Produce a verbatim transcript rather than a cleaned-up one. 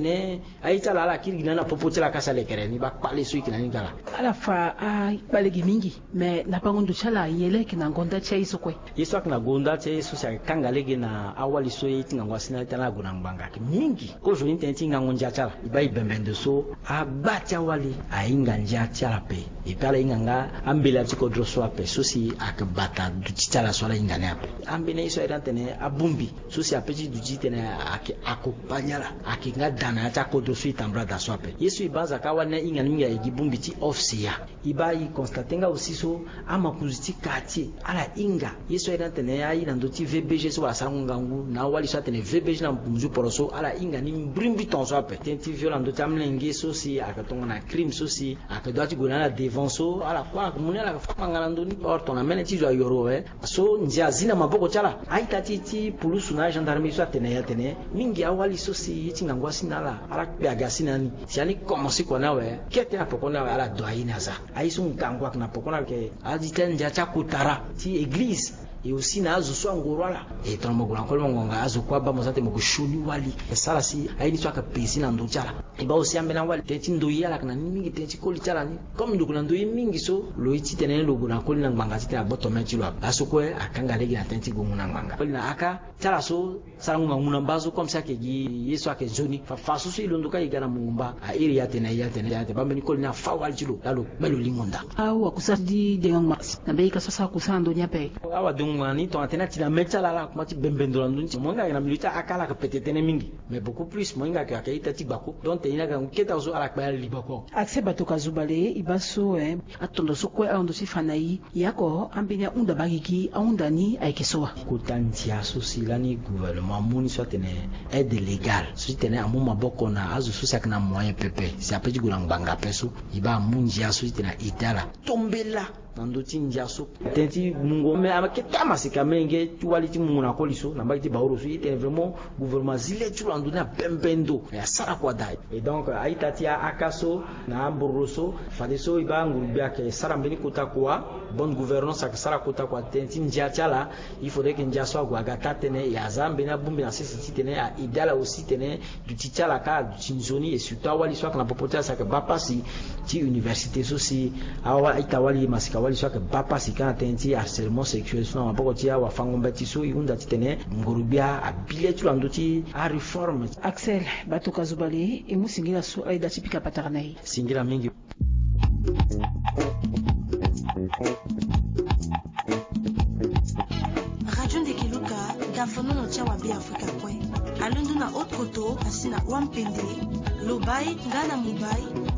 tene aita la la kiri na popote la kasa lekere ni ba pale so ikina ni kala ala fa a balegi mingi me na pangondo chala yele kina ngonda cha iso kwe yeso akina gonda che so sa kangalege na awali so yiti ngwa sina tana guna mbanga mingi ko jo intenti ngonja chala iba ibembendo so abacha wali ainga nja chala pe ipala inganga ambela tiko droso ape so si akbata du chala so la ingane ape ambene iso era tene abumbi so si apeji du jitene ake akopanyala akinga dana ta ko droso itambra da so ape yesu ibaza kawa na ingani minga igibumbi ti ofsia iba i constatenga osiso ama kuziti kati ala inga yesu era tene ai na ndoti V B G so asangunga ngu na wali so tene V B G na mpuzu poroso ala inga ni mbrimbi tonso ape tenti violent ndoti amlenge so si akatonga na crime so si akadwati gonana devant so ala kwa munela ka famanga ndoni porto na mene ti jo yoro eh so njia zina maboko chala ai tati ti pulusu na gendarmerie so tene ya tene mingi awali so si yitinga ngwasi nala ala piaga sinani siani commencer kwa nawe kete apokona ala doina za ai so ngangwa na pokona ke ajiten ja cha kutara ti église et aussi na azu so ngorwala et ton mogula ko ngonga azu kwa ba mosate mokushuni wali sala si aini so aka pesi na ndo chala e ba osi ambena wali tenti ndo yala kana mingi tenti ko chala ni comme ndo kuna ndo mingi so lo iti tene lo guna ko na nganga tete aboto mechi lo asu ko akanga legi na tenti gongu na nganga ko na aka chala so sala ngonga muna mbazo comme ça ke gi yeso ake joni fa fasu so ilondo ka igana mumba a iri ya tene ya tene ya te ba mbeni ko na fa wali jilo lalo belo lingonda awu akusadi de ngmas na be ka sasa kusando nyape awa ngani to atena tina mecha la la kuma ti bembendo la ndunti monga na milita akala ka petete mingi mais beaucoup plus monga ka ka ita ti bako donc ina ga nketa zo ala kwa libako akse bato kazubale ibaso eh atondo so kwa ando si fanai yako ambenya unda bagiki aunda ni aikesoa kutantia so silani gouvernement muni so tene aide légale so tene amu maboko na azu so sak na moyen pepe si apeji gulanganga peso iba munji aso tena itala tombela nandoti njaso tenti mungo me amaketa masika menge tuwali ti munguna koliso na mbaki ti baoro so ite vraiment gouvernement zile tu anduna bembendo ya sara kwa dai et donc aitati akaso na amboroso fadeso iba ngurubia ke sara mbeni kota kwa bonne gouvernance ak sara kota kwa tenti njiachala il faudrait que njaso agwa gatene ya zambe na bumbi na sisi tene a idala aussi tene du tichala ka du tinzoni et surtout wali so kana popota sa ka bapasi ti université so si awa itawali masika wali so ka bapa sika tenti harcèlement sexuel so na maboko ti awa fangomba ti so iunda ti tene ngurubia abile tu andoti a réforme Axel bato kazubale e musingira so aida tipika patarnai singira mingi Radio Ndekeluka dafono no tia wa bi Afrika kwe alundu na haute koto asina wampende lobai ngana mubai